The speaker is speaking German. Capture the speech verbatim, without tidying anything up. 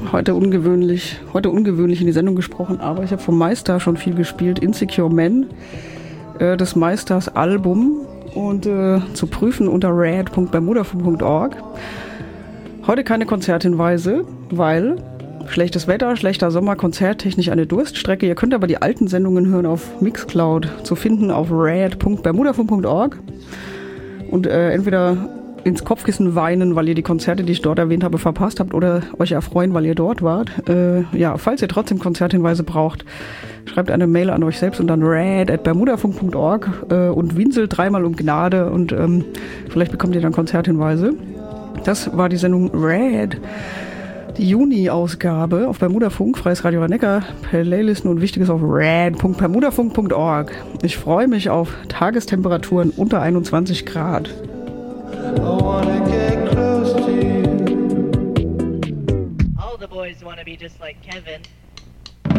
heute ungewöhnlich, heute ungewöhnlich in die Sendung gesprochen, aber ich habe vom Meister schon viel gespielt. Insecure Man, äh, des Meisters Album und äh, zu prüfen unter rad punkt bermudafunk punkt org. Heute keine Konzerthinweise, weil schlechtes Wetter, schlechter Sommer, konzerttechnisch eine Durststrecke. Ihr könnt aber die alten Sendungen hören auf Mixcloud, zu finden auf rad punkt bermudafunk punkt org und äh, entweder ins Kopfkissen weinen, weil ihr die Konzerte, die ich dort erwähnt habe, verpasst habt oder euch erfreuen, weil ihr dort wart. Äh, ja, falls ihr trotzdem Konzerthinweise braucht, schreibt eine Mail an euch selbst und dann rad at bermudafunk punkt org äh, und winselt dreimal um Gnade und ähm, vielleicht bekommt ihr dann Konzerthinweise. Das war die Sendung Rad, die Juni-Ausgabe auf Bermudafunk, Freies Radio Rhein-Neckar, Playlisten und Wichtiges auf rad punkt bermudafunk punkt org. Ich freue mich auf Tagestemperaturen unter einundzwanzig Grad. I wanna get close to you. All the boys wanna be just like Kevin.